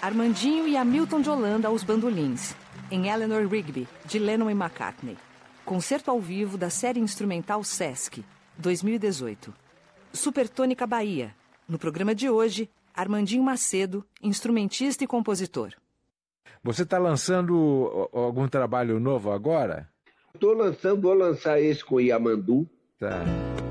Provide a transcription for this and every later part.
Armandinho e Hamilton de Holanda aos bandolins, em Eleanor Rigby, de Lennon e McCartney. Concerto ao vivo da série instrumental Sesc, 2018. Supertônica Bahia. No programa de hoje, Armandinho Macedo, instrumentista e compositor. Você está lançando algum trabalho novo agora? Vou lançar esse com Yamandu. Tá.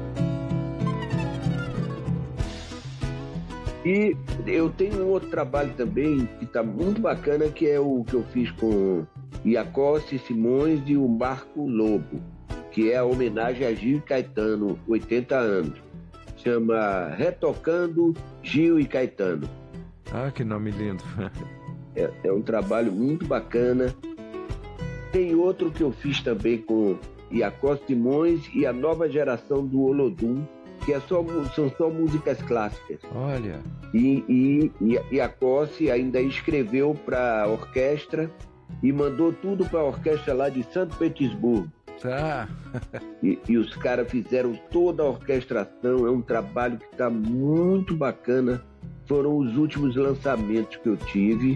E eu tenho um outro trabalho também que está muito bacana, que é o que eu fiz com Iacossi Simões e o Marco Lobo, que é a homenagem a Gil e Caetano, 80 anos. Chama Retocando Gil e Caetano. Ah, que nome lindo. É um trabalho muito bacana. Tem outro que eu fiz também com Iacossi Simões e a nova geração do Olodum, que são só músicas clássicas. Olha. E Iacossi ainda escreveu para a orquestra e mandou tudo para a orquestra lá de Santo Petersburgo. Tá. E os caras fizeram toda a orquestração. É um trabalho que está muito bacana. Foram os últimos lançamentos que eu tive.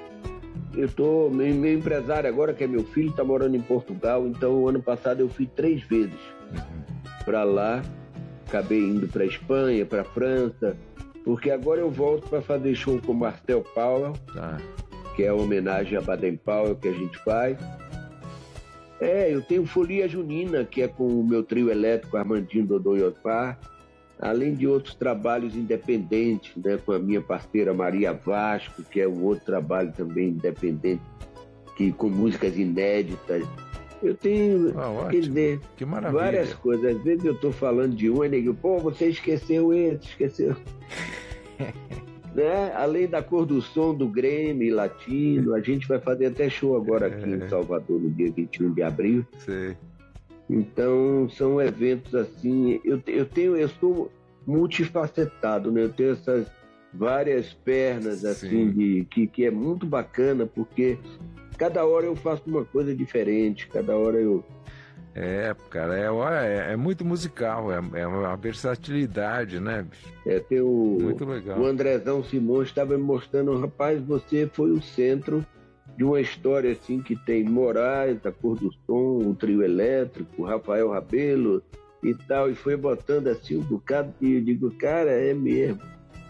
Meu empresário agora, que é meu filho, está morando em Portugal. Então, o ano passado eu fui 3 vezes para lá. Acabei indo para Espanha, para França, porque agora eu volto para fazer show com Marcel Powell, que é a homenagem a Baden-Powell que a gente faz. Eu tenho Folia Junina, que é com o meu trio elétrico Armandinho Dodô e Otpar, além de outros trabalhos independentes, né, com a minha parceira Maria Vasco, que é um outro trabalho também independente, com músicas inéditas. Eu tenho, quer dizer, que maravilha, várias coisas. Às vezes eu estou falando de um e ninguém, você esqueceu esse, esqueceu. Né? Além da Cor do Som, do Grêmio Latino, a gente vai fazer até show agora aqui em Salvador, no dia 21 de abril. Sei. Então, são eventos assim, eu sou multifacetado, né? Eu tenho essas várias pernas, assim, que é muito bacana, porque cada hora eu faço uma coisa diferente, cada hora eu... Cara, é muito musical, é uma versatilidade, né, bicho? Muito legal. O Andrezão Simões estava me mostrando, rapaz, você foi o centro de uma história assim que tem Moraes, a Cor do Som, o Trio Elétrico, Rafael Rabelo e tal, e foi botando assim um bocado, e eu digo, cara, é mesmo.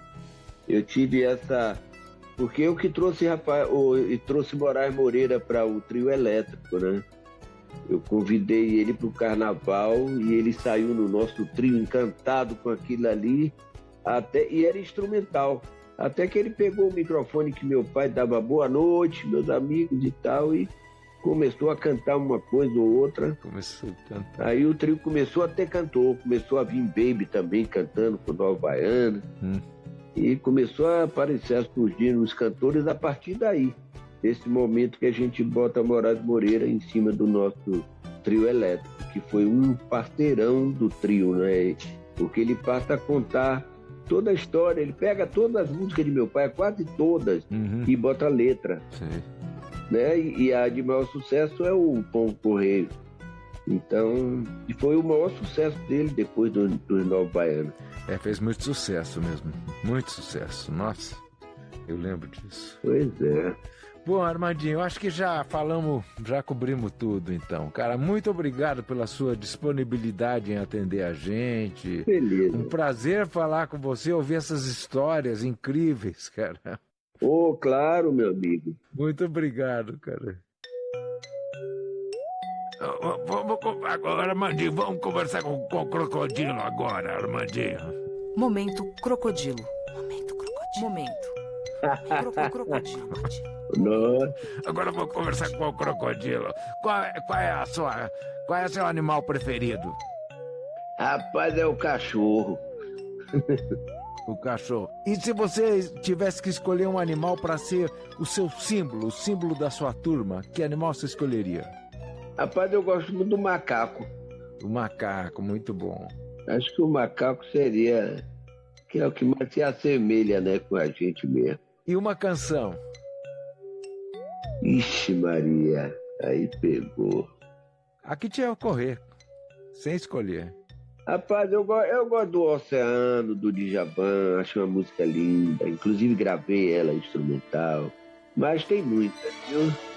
Eu tive essa... Porque eu que trouxe trouxe Moraes Moreira para o Trio Elétrico, né? Eu convidei ele para o carnaval e ele saiu no nosso trio encantado com aquilo ali, e era instrumental. Até que ele pegou o microfone que meu pai dava boa noite, meus amigos e tal, e começou a cantar uma coisa ou outra. Começou a cantar. Aí o trio começou a ter cantor, começou a vir Baby também cantando com Nova Baiana. E começou a aparecer, a surgir os cantores a partir daí. Desse momento que a gente bota Moraes Moreira em cima do nosso trio elétrico, que foi um parceirão do trio, né? Porque ele passa a contar toda a história, ele pega todas as músicas de meu pai, quase todas, e bota a letra. Sim. Né? E a de maior sucesso é o Pão Correio. Então, foi o maior sucesso dele depois do Nova Baiana. Fez muito sucesso mesmo, muito sucesso, nossa, eu lembro disso. Pois é. Bom, Armandinho, eu acho que já cobrimos tudo então. Cara, muito obrigado pela sua disponibilidade em atender a gente. Beleza. Um prazer falar com você, ouvir essas histórias incríveis, cara. Claro, meu amigo. Muito obrigado, cara. Agora, Armandinho, vamos conversar com o Crocodilo agora, Armandinho. Momento Crocodilo. Crocodilo. Nossa. Agora eu vou conversar com o Crocodilo. Qual é seu animal preferido? Rapaz, é o cachorro. O cachorro. E se você tivesse que escolher um animal para ser o seu símbolo, o símbolo da sua turma, que animal você escolheria? Rapaz, eu gosto muito do macaco. O macaco, muito bom. Acho que o macaco seria... que é o que mais se assemelha, né, com a gente mesmo. E uma canção? Ixi, Maria, aí pegou. A que te ia ocorrer, sem escolher. Rapaz, eu gosto do Oceano, do Djavan, acho uma música linda. Inclusive gravei ela instrumental. Mas tem muitas, viu?